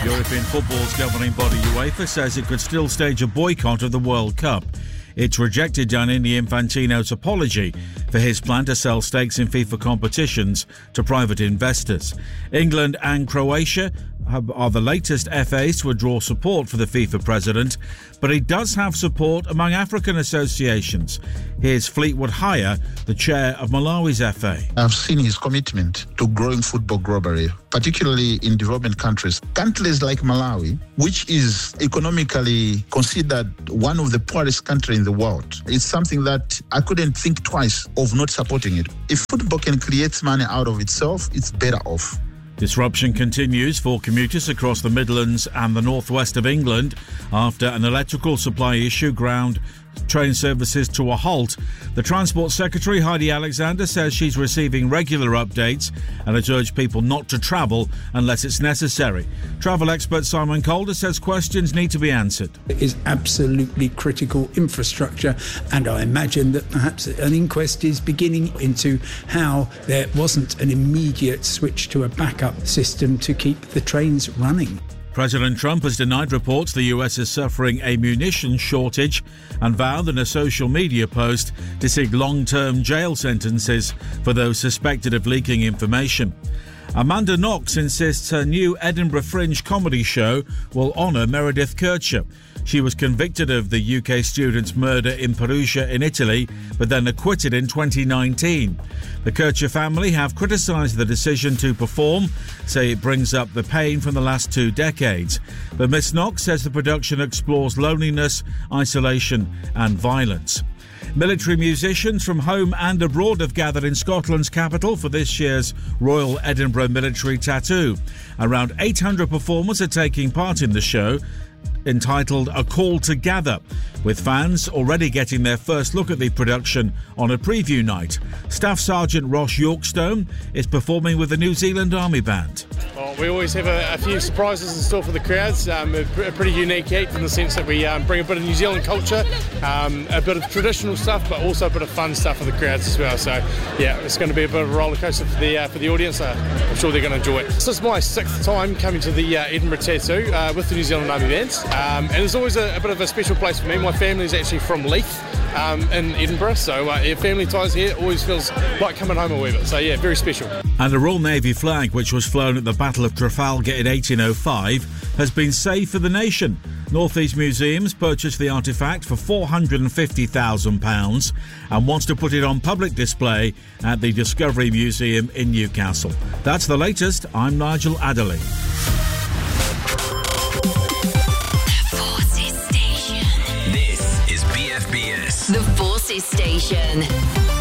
European football's governing body UEFA says it could still stage a boycott of the World Cup. It's rejected Gianni Infantino's apology for his plan to sell stakes in FIFA competitions to private investors. England and Croatia are the latest FAs to withdraw support for the FIFA president, but he does have support among African associations. Here's Fleetwood Haya, the chair of Malawi's FA. I've seen his commitment to growing football globally, particularly in developing countries. Countries like Malawi, which is economically considered one of the poorest countries in the world, it's something that I couldn't think twice of not supporting it. If football can create money out of itself, it's better off. Disruption continues for commuters across the Midlands and the northwest of England after an electrical supply issue ground train services to a halt. The Transport Secretary, Heidi Alexander, says she's receiving regular updates and has urged people not to travel unless it's necessary. Travel expert Simon Calder says questions need to be answered. It is absolutely critical infrastructure, and I imagine that perhaps an inquest is beginning into how there wasn't an immediate switch to a backup system to keep the trains running. President Trump has denied reports the US is suffering a munitions shortage and vowed in a social media post to seek long-term jail sentences for those suspected of leaking information. Amanda Knox insists her new Edinburgh Fringe comedy show will honour Meredith Kercher. She was convicted of the UK student's murder in Perugia in Italy, but then acquitted in 2019. The Kercher family have criticised the decision to perform, say it brings up the pain from the last 2 decades. But Miss Knox says the production explores loneliness, isolation and violence. Military musicians from home and abroad have gathered in Scotland's capital for this year's Royal Edinburgh Military Tattoo. Around 800 performers are taking part in the show, entitled A Call to Gather, with fans already getting their first look at the production on a preview night. Staff Sergeant Ross Yorkstone is performing with the New Zealand Army Band. Well, we always have a few surprises in store for the crowds. A pretty unique act in the sense that we bring a bit of New Zealand culture, a bit of traditional stuff, but also a bit of fun stuff for the crowds as well. So, yeah, it's going to be a bit of a roller coaster for the audience. I'm sure they're going to enjoy it. This is my 6th time coming to the Edinburgh Tattoo with the New Zealand Army Band. And it's always a bit of a special place for me. My family is actually from Leith in Edinburgh, so family ties here always feels like coming home a wee bit. So yeah, very special. And the Royal Navy flag, which was flown at the Battle of Trafalgar in 1805, has been saved for the nation. North East Museums purchased the artefact for £450,000 and wants to put it on public display at the Discovery Museum in Newcastle. That's the latest. I'm Nigel Adderley. The Forces Station.